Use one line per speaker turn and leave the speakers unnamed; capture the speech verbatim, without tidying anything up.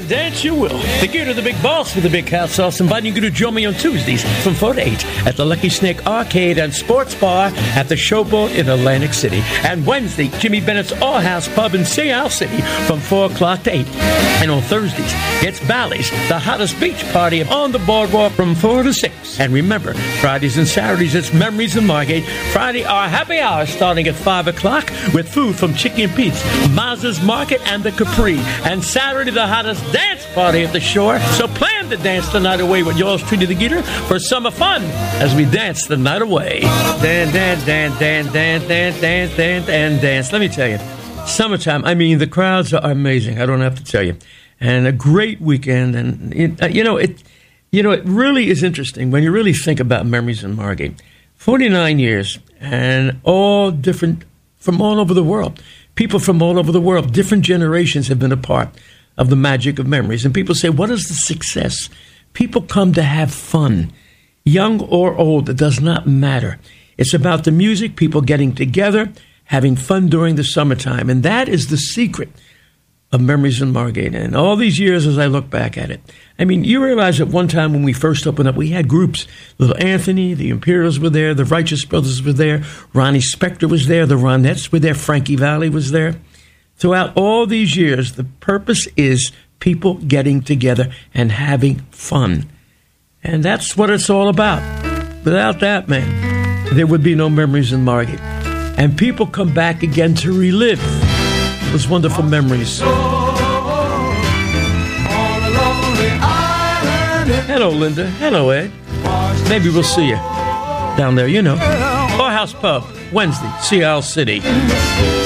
and dance you will. The Gator, the big boss with the big hot sauce, inviting you to join me on Tuesdays from four to eight at the Lucky Snake Arcade and Sports Bar at the Showboat in Atlantic City. And Wednesday, Jimmy Bennett's All House Pub in Seattle City from four o'clock to eight. And on Thursdays, it's Bally's, the hottest beach party on the boardwalk from four to six. And remember, Fridays and Saturdays, it's Memories in Margate. Friday, our happy hour starting at five o'clock with food from Chicky and Pete's, Mazda's Market, and the Capri. And Saturday, the hottest dance party at the shore. So plan to dance the night away with yours truly, the Gator, for summer fun as we dance the night away. Dan, dan, dan, dan, dan, dan, dan, dan, dan, dance. Let me tell you, summertime, I mean, the crowds are amazing. I don't have to tell you. And a great weekend. And, it, you know, it you know, it really is interesting when you really think about Memories in Margate. forty-nine years and all different, from all over the world. People from all over the world, different generations have been a part of the magic of memories. And people say, what is the success? People come to have fun. Young or old, it does not matter. It's about the music, people getting together, having fun during the summertime. And that is the secret of Memories in Margate. And all these years as I look back at it, I mean, you realize at one time when we first opened up, we had groups. Little Anthony, the Imperials were there, the Righteous Brothers were there, Ronnie Spector was there, the Ronettes were there, Frankie Valli was there. Throughout all these years, the purpose is people getting together and having fun. And that's what it's all about. Without that, man, there would be no Memories in Margate. And people come back again to relive those wonderful memories. Hello, Linda. Hello, Ed. Maybe we'll see you down there, you know. Our House Pub, Wednesday, Seattle City.